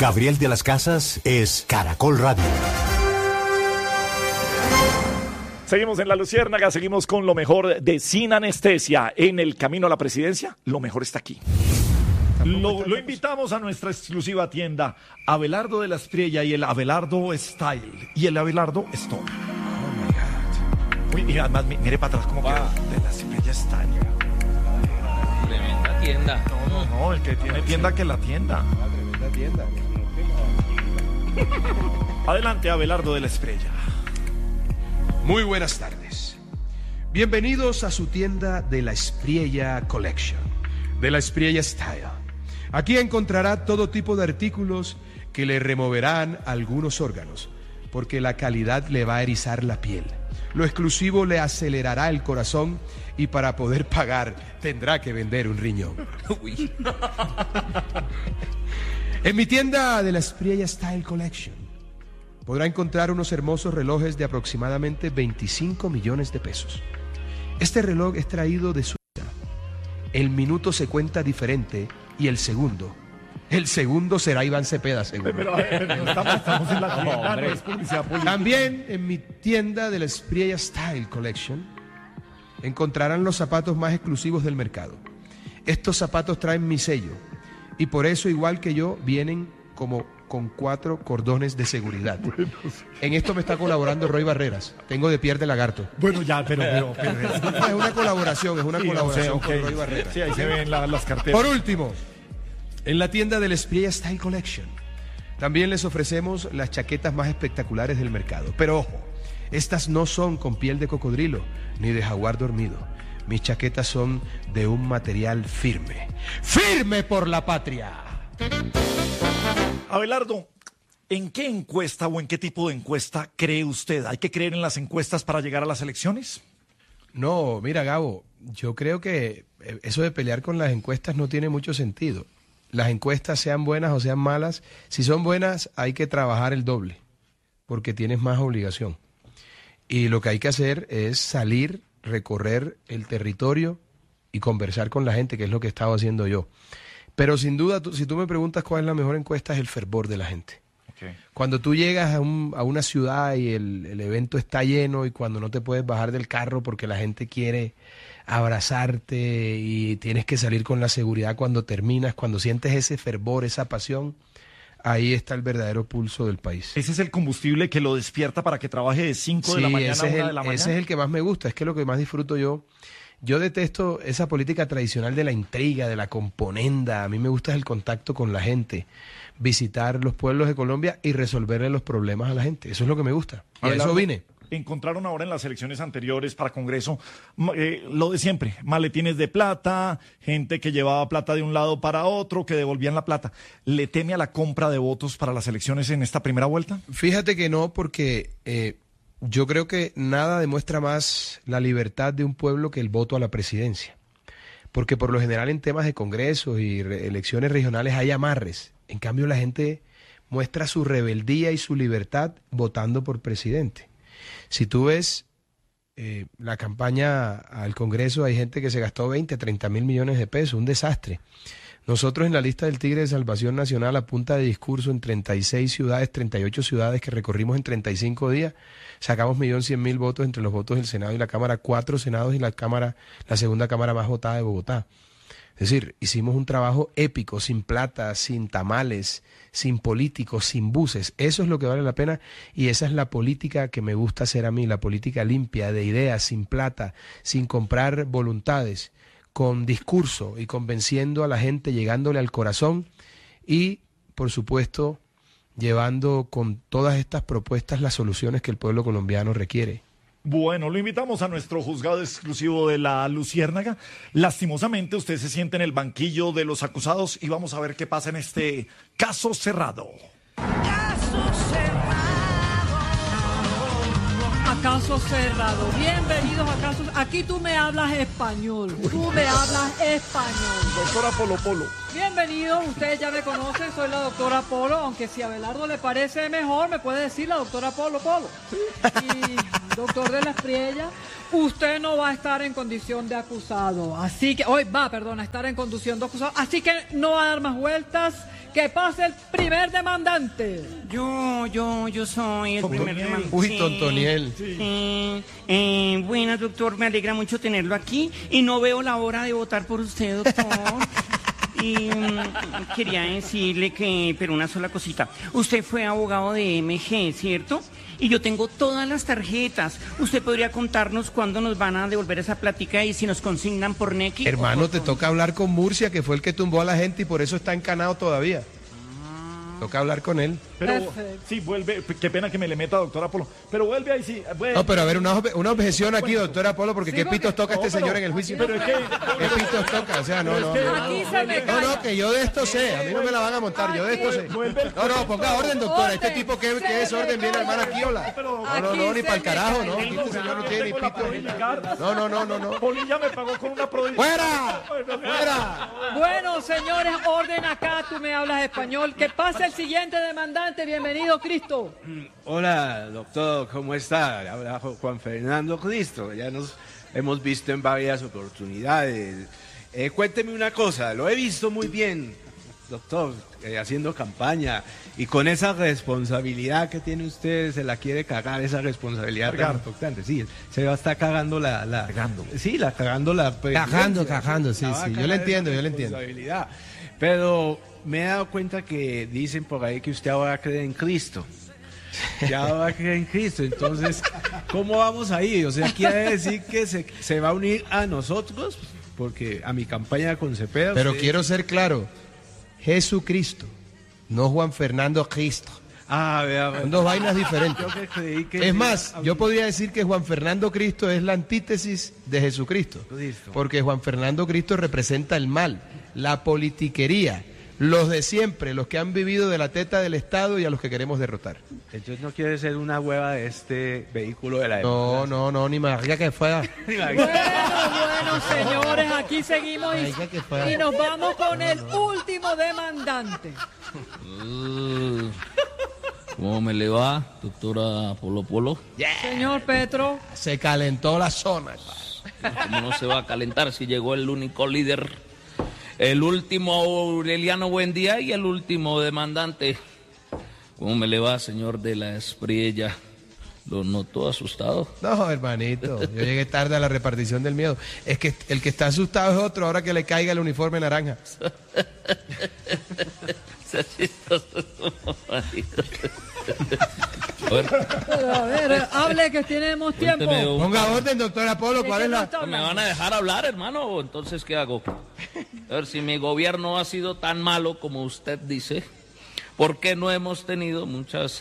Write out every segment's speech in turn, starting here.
Gabriel de las Casas es Caracol Radio. Seguimos en La Luciérnaga, seguimos con lo mejor de Sin Anestesia. En el camino a la presidencia, lo mejor está aquí. Lo invitamos a nuestra exclusiva tienda, Abelardo de la Espriella y el Abelardo Style y el Abelardo Stone. Oh my God. Uy, y además, mire para atrás cómo queda de la Espriella Style. Tremenda tienda. No, el que tiene tienda que la tienda. Tremenda tienda. Adelante, Abelardo de la Espriella. Muy buenas tardes. Bienvenidos a su tienda de la Espriella Collection, de la Espriella Style. Aquí encontrará todo tipo de artículos que le removerán algunos órganos, porque la calidad le va a erizar la piel. Lo exclusivo le acelerará el corazón y para poder pagar tendrá que vender un riñón. Uy. En mi tienda de la Espriella Style Collection podrá encontrar unos hermosos relojes de aproximadamente 25 millones de pesos. Este reloj es traído de Suiza. El minuto se cuenta diferente y el segundo será Iván Cepeda, seguro. Pero estamos en la tienda, no es publicidad política. También en mi tienda de la Espriella Style Collection encontrarán los zapatos más exclusivos del mercado. Estos zapatos traen mi sello y por eso, igual que yo, vienen como con 4 cordones de seguridad. En esto me está colaborando Roy Barreras. Tengo de piel de lagarto. Bueno, ya, pero Es una colaboración, con Roy Barreras. Sí, ahí se ven las carteras. Por último, en la tienda del Espriella Style Collection también les ofrecemos las chaquetas más espectaculares del mercado. Pero ojo, estas no son con piel de cocodrilo ni de jaguar dormido. Mis chaquetas son de un material firme. ¡Firme por la patria! Abelardo, ¿en qué encuesta o en qué tipo de encuesta cree usted? ¿Hay que creer en las encuestas para llegar a las elecciones? No, mira, Gabo, yo creo que eso de pelear con las encuestas no tiene mucho sentido. Las encuestas, sean buenas o sean malas, si son buenas hay que trabajar el doble, porque tienes más obligación. Y lo que hay que hacer es salir, recorrer el territorio y conversar con la gente, que es lo que he estado haciendo yo. Pero sin duda, si tú me preguntas cuál es la mejor encuesta, es el fervor de la gente. Okay. Cuando tú llegas a una ciudad y el evento está lleno y cuando no te puedes bajar del carro porque la gente quiere abrazarte y tienes que salir con la seguridad cuando terminas, cuando sientes ese fervor, esa pasión, ahí está el verdadero pulso del país. Ese es el combustible que lo despierta para que trabaje de 5 de la mañana a 1 de la mañana. Ese es el que más me gusta, es que lo que más disfruto yo. Yo detesto esa política tradicional de la intriga, de la componenda. A mí me gusta el contacto con la gente, visitar los pueblos de Colombia y resolverle los problemas a la gente. Eso es lo que me gusta. Y a eso vine. Encontraron ahora en las elecciones anteriores para Congreso lo de siempre, maletines de plata, gente que llevaba plata de un lado para otro, que devolvían la plata. ¿Le teme a la compra de votos para las elecciones en esta primera vuelta? Fíjate que no, porque yo creo que nada demuestra más la libertad de un pueblo que el voto a la presidencia. Porque por lo general en temas de congresos y elecciones regionales hay amarres. En cambio la gente muestra su rebeldía y su libertad votando por presidente. Si tú ves la campaña al Congreso, hay gente que se gastó 20, 30 mil millones de pesos, un desastre. Nosotros en la lista del Tigre de Salvación Nacional, a punta de discurso en 36 ciudades, 38 ciudades que recorrimos en 35 días, sacamos 1.100.000 votos entre los votos del Senado y la Cámara, 4 senados y la segunda Cámara más votada de Bogotá. Es decir, hicimos un trabajo épico, sin plata, sin tamales, sin políticos, sin buses. Eso es lo que vale la pena y esa es la política que me gusta hacer a mí, la política limpia, de ideas, sin plata, sin comprar voluntades, con discurso y convenciendo a la gente, llegándole al corazón y, por supuesto, llevando con todas estas propuestas las soluciones que el pueblo colombiano requiere. Bueno, lo invitamos a nuestro juzgado exclusivo de La Luciérnaga. Lastimosamente, usted se siente en el banquillo de los acusados y vamos a ver qué pasa en este caso cerrado. Caso cerrado. A caso cerrado. Bienvenidos a caso. Aquí tú me hablas español. Tú me hablas español. Doctora Polo Polo. Bienvenidos, ustedes ya me conocen, soy la doctora Polo, aunque si a Abelardo le parece mejor, me puede decir la doctora Polo Polo. Y doctor de la Espriella, usted no va a estar en condición de acusado. Así que, a estar en condición de acusado. Así que no va a dar más vueltas. Que pase el primer demandante. Yo soy el primer demandante. Uy, Tontoniel. Sí. Bueno, doctor, me alegra mucho tenerlo aquí y no veo la hora de votar por usted, doctor. Y quería decirle pero una sola cosita. Usted fue abogado de MG, ¿cierto? Y yo tengo todas las tarjetas. ¿Usted podría contarnos cuándo nos van a devolver esa plática y si nos consignan por Nequi? Hermano, te toca hablar con Murcia, que fue el que tumbó a la gente y por eso está encanado todavía. Toca hablar con él. Pero Perfecto. sí, vuelve, qué pena que me le meta, doctora Polo. Pero vuelve ahí, sí. Vuelve. No, pero a ver, una objeción aquí, doctora Polo, porque Sí, ¿qué porque- pitos toca este señor en el juicio? Pero es que... ¿Qué pitos toca? O sea, no. Aquí se me cae. No, que yo de esto sé, a mí no me la van a montar, yo de esto sé. No, ponga orden, doctora, este tipo que es orden viene al mar aquí, hola. No, ni para el carajo, no, aquí este señor no tiene ni pito. No. Polilla me pagó con una provincia. ¡Fuera! Bueno, señores, orden acá, tú me hablas español. Que pase el siguiente demandante. Bienvenido, Cristo. Hola, doctor, ¿cómo está? Habla Juan Fernando Cristo, ya nos hemos visto en varias oportunidades. Cuénteme una cosa, lo he visto muy bien, doctor, haciendo campaña y con esa responsabilidad que tiene usted, se la quiere cagar, esa responsabilidad tan importante. Sí, se va a estar cagando Cagando. Sí, cagando la presidencia. Cagando, sí, La va a sí, yo cagar le esa entiendo. responsabilidad. Pero me he dado cuenta que dicen por ahí que usted ahora cree en Cristo. Ya va a creer en Cristo, entonces, ¿cómo vamos ahí? O sea, quiere decir que se va a unir a nosotros, porque a mi campaña con Cepeda... Pero usted- quiero ser claro, Jesucristo, no Juan Fernando Cristo. vea, Son dos vainas diferentes. yo que creí que Es más, yo podría decir que Juan Fernando Cristo es la antítesis de Jesucristo, porque Juan Fernando Cristo representa el mal, la politiquería, los de siempre, los que han vivido de la teta del Estado y a los que queremos derrotar. Entonces no quiere ser una hueva de este vehículo de la No, ni más que fuera. Bueno, señores, aquí seguimos Ay, ya que fuera. y nos vamos con el último demandante. ¿Cómo me le va, doctora Polo? Señor Petro. Se calentó la zona. ¿Cómo no se va a calentar si llegó el único líder, el último Aureliano Buendía y el último demandante? ¿Cómo me le va, señor de la Espriella? ¿Lo notó asustado? No, hermanito, yo llegué tarde a la repartición del miedo. Es que el que está asustado es otro, ahora que le caiga el uniforme naranja. Pero, a ver, hable que tenemos tiempo. Cuénteme, Ponga orden, doctor Apolo, ¿cuál es la...? ¿Me van a dejar hablar, hermano? ¿O entonces qué hago? A ver, si mi gobierno ha sido tan malo como usted dice, ¿por qué no hemos tenido muchas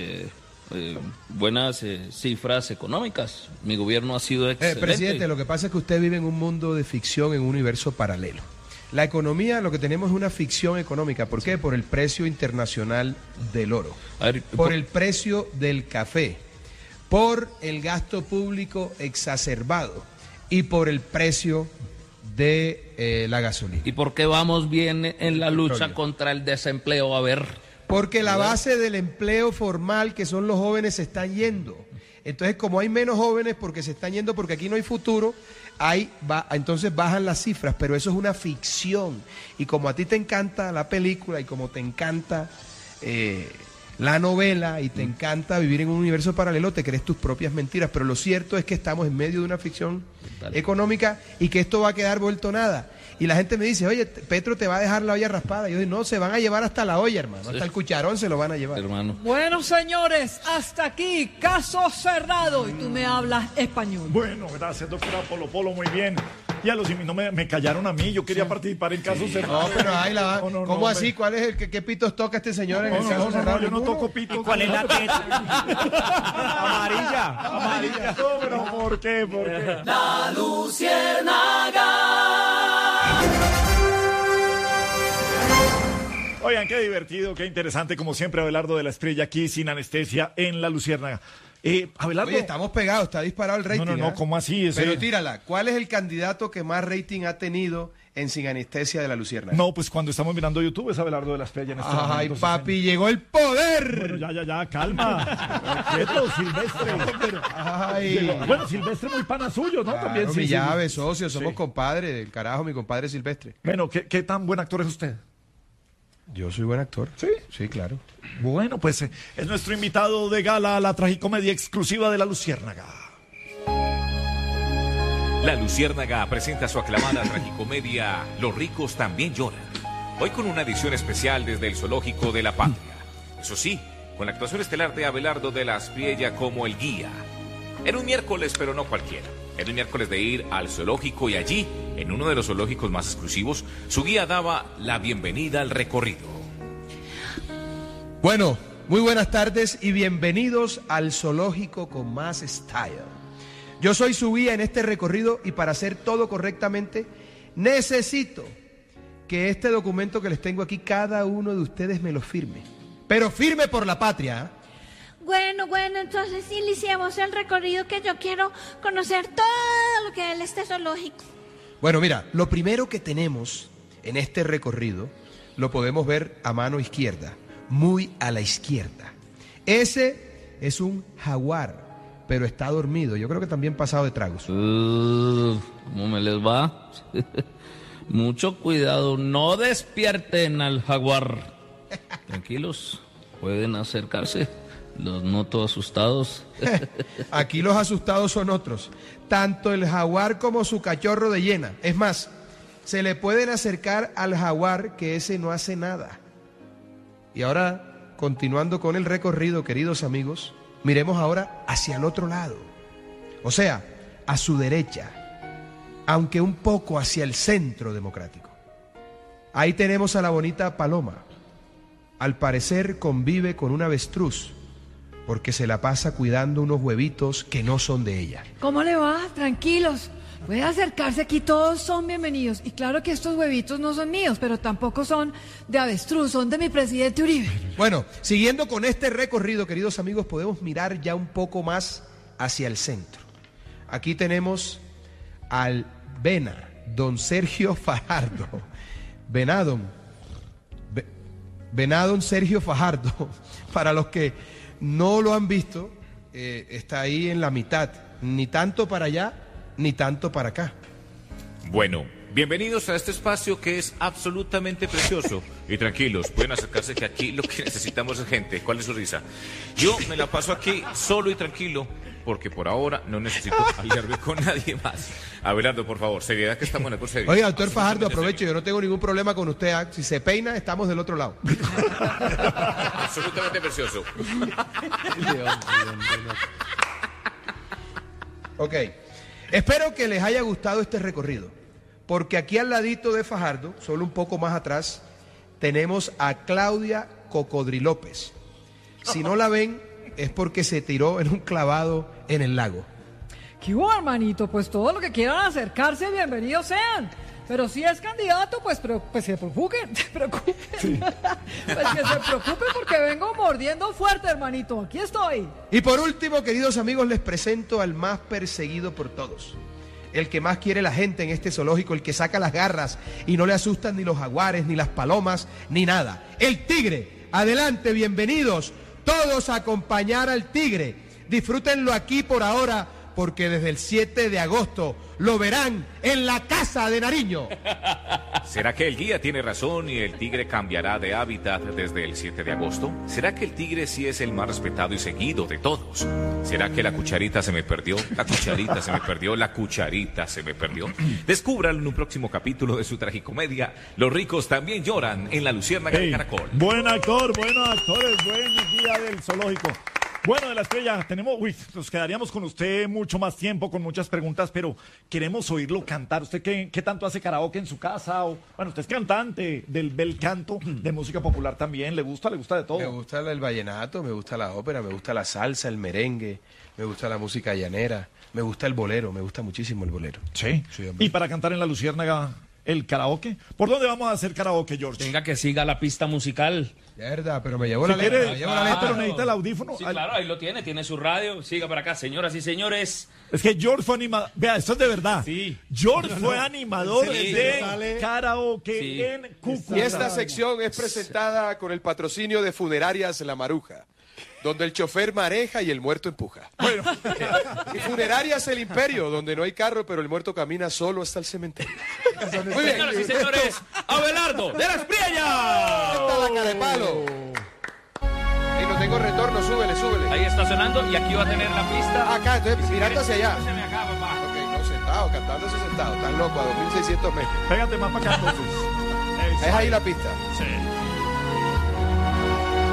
buenas cifras económicas? Mi gobierno ha sido excelente. Presidente, lo que pasa es que usted vive en un mundo de ficción, en un universo paralelo. La economía, lo que tenemos es una ficción económica. ¿Por qué? Por el precio internacional del oro, A ver, por el precio del café, por el gasto público exacerbado y por el precio de la gasolina. ¿Y por qué vamos bien en la lucha petróleo. contra el desempleo? A ver, Porque la base del empleo formal, que son los jóvenes, se están yendo. Entonces, como hay menos jóvenes porque se están yendo, porque aquí no hay futuro, entonces bajan las cifras, pero eso es una ficción. Y como a ti te encanta la película y como te encanta la novela y te encanta vivir en un universo paralelo, te crees tus propias mentiras. Pero lo cierto es que estamos en medio de una ficción económica y que esto va a quedar vuelto nada. Y la gente me dice, oye, Petro te va a dejar la olla raspada. Y yo digo, no, se van a llevar hasta la olla, hermano. Hasta el cucharón se lo van a llevar. hermano. Bueno, señores, hasta aquí, caso cerrado. Y tú me hablas español. Bueno, gracias, doctora Polo, muy bien. Ya no me callaron a mí, yo quería participar en casos cerrados. No, pero ahí la va. No, ¿Cómo así? hombre. ¿Cuál es el qué pitos toca este señor en el No, caso no, cerrado? yo no Ninguno. toco pito. ¿Cuál es la teta? Amarilla. No, pero ¿por qué? ¿Por qué? Oigan, qué divertido, qué interesante, como siempre, Abelardo de la Espriella aquí sin anestesia en La Luciérnaga. Abelardo. Oye, estamos pegados, está disparado el rating. No, ¿eh? ¿cómo así? Pero tírala, ¿cuál es el candidato que más rating ha tenido en Sin Anestesia de la Luciérnaga. No, pues cuando estamos mirando YouTube es Abelardo de la Estrella en este momento. ¡Ay, papi, llegó el poder! Bueno, ya, calma. Quieto, Silvestre. Ay. Bueno, Silvestre muy pana suyo, ¿no? Claro, También mi sí, llave, sí. socio, somos Sí. compadres, del carajo, mi compadre Silvestre. Bueno, ¿qué tan buen actor es usted? Yo soy buen actor. ¿Sí? Sí, claro. Bueno, pues es nuestro invitado de gala a la tragicomedia exclusiva de La Luciérnaga. La Luciérnaga presenta su aclamada tragicomedia Los ricos también lloran. Hoy con una edición especial desde el Zoológico de la Patria. Eso sí, con la actuación estelar de Abelardo de la Espriella como el guía. Era un miércoles, pero no cualquiera. Era un miércoles de ir al zoológico y allí, en uno de los zoológicos más exclusivos, su guía daba la bienvenida al recorrido. Bueno, muy buenas tardes y bienvenidos al zoológico con más style. Yo soy su guía en este recorrido y para hacer todo correctamente necesito que este documento que les tengo aquí cada uno de ustedes me lo firme. Pero firme por la patria. Bueno, entonces iniciemos el recorrido que yo quiero conocer todo lo que es este zoológico. Bueno, mira, lo primero que tenemos en este recorrido lo podemos ver a mano izquierda, muy a la izquierda. Ese es un jaguar, pero está dormido. Yo creo que también pasado de tragos. ¿Cómo me les va? Mucho cuidado, no despierten al jaguar. Tranquilos, pueden acercarse. Los noto asustados. Aquí los asustados son otros. Tanto el jaguar como su cachorro de hiena. Es más, se le pueden acercar al jaguar que ese no hace nada. Y ahora, continuando con el recorrido, queridos amigos, miremos ahora hacia el otro lado. O sea, a su derecha, aunque un poco hacia el centro democrático. Ahí tenemos a la bonita paloma. Al parecer convive con un avestruz, porque se la pasa cuidando unos huevitos que no son de ella. ¿Cómo le va? Tranquilos. Puede acercarse aquí, todos son bienvenidos. Y claro que estos huevitos no son míos, pero tampoco son de avestruz, son de mi presidente Uribe. Bueno, siguiendo con este recorrido, queridos amigos, podemos mirar ya un poco más hacia el centro. Aquí tenemos al Vena, don Sergio Fajardo. Venadon Sergio Fajardo. Para los que no lo han visto, está ahí en la mitad, ni tanto para allá, ni tanto para acá. Bueno, bienvenidos a este espacio que es absolutamente precioso. Y tranquilos, pueden acercarse que aquí lo que necesitamos es gente. ¿Cuál es su risa? Yo me la paso aquí solo y tranquilo, porque por ahora no necesito aliarme con nadie más. Abelardo, por favor, seriedad que estamos en la cosa de... Oiga, doctor Fajardo, aprovecho, yo no tengo ningún problema con usted. ¿Ah? Si se peina, estamos del otro lado. Absolutamente precioso. Ok, espero que les haya gustado este recorrido, porque aquí al ladito de Fajardo, solo un poco más atrás, tenemos a Claudia Cocodrilópez. Si no la ven, es porque se tiró en un clavado en el lago. ¿Qué hubo, hermanito? Pues todo lo que quieran acercarse, bienvenidos sean. Pero si es candidato, pues se preocupen, se preocupen. Sí. Pues que se preocupen porque vengo mordiendo fuerte, hermanito. Aquí estoy. Y por último, queridos amigos, les presento al más perseguido por todos. El que más quiere la gente en este zoológico, el que saca las garras y no le asustan ni los jaguares, ni las palomas, ni nada. El tigre. Adelante, bienvenidos todos a acompañar al tigre. Disfrútenlo aquí por ahora, porque desde el 7 de agosto lo verán en la Casa de Nariño. ¿Será que el guía tiene razón y el tigre cambiará de hábitat desde el 7 de agosto? ¿Será que el tigre sí es el más respetado y seguido de todos? ¿Será que la cucharita se me perdió? La cucharita se me perdió, la cucharita se me perdió. Descúbralo en un próximo capítulo de su tragicomedia Los ricos también lloran en La Luciérnaga de Caracol. Buen actor, buenos actores, buen guía del zoológico. Bueno, de la Estrella, nos quedaríamos con usted mucho más tiempo, con muchas preguntas, pero queremos oírlo cantar. ¿Usted qué tanto hace karaoke en su casa? Bueno, usted es cantante del bel canto, de música popular también. ¿Le gusta de todo? Me gusta el vallenato, me gusta la ópera, me gusta la salsa, el merengue, me gusta la música llanera, me gusta el bolero, me gusta muchísimo el bolero. Sí. Y para cantar en La Luciérnaga, el karaoke. ¿Por dónde vamos a hacer karaoke, George? Venga, que siga la pista musical. Verdad, pero me llevó Si la quiere, letra. Me llevó la letra. pero necesita el audífono. Sí, claro, ahí lo tiene su radio. Siga para acá, señoras y señores. Es que George fue animador. Vea, esto es de verdad. Sí. George fue animador Sí, de karaoke Sí. en Cúcuta. Y esta sección es presentada con el patrocinio de Funerarias La Maruja, donde el chofer maneja y el muerto empuja. Bueno, Y Funerarias El Imperio, donde no hay carro, pero el muerto camina solo hasta el cementerio. Muy bien. Señoras y señores, Abelardo de la Espriella. Está la cara de palo. Ahí no tengo retorno, súbele, súbele. Ahí está sonando y aquí va a tener la pista. Acá, entonces mirando hacia allá. Se me acaba, papá. Ok, no, sentado, cantándose sentado. Tan loco, a 2600 metros. pégate más para acá entonces. Es ahí la pista. Sí.